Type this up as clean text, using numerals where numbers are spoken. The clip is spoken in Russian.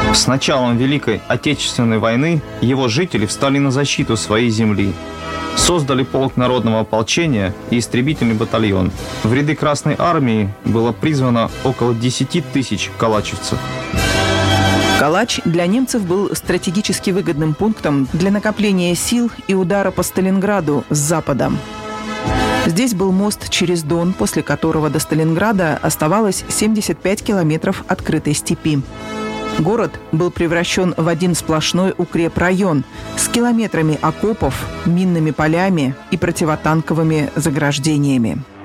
С началом Великой Отечественной войны его жители встали на защиту своей земли. Создали полк народного ополчения и истребительный батальон. В ряды Красной Армии было призвано около 10 тысяч калачевцев. Калач для немцев был стратегически выгодным пунктом для накопления сил и удара по Сталинграду с запада. Здесь был мост через Дон, после которого до Сталинграда оставалось 75 километров открытой степи. Город был превращен в один сплошной укрепрайон с километрами окопов, минными полями и противотанковыми заграждениями.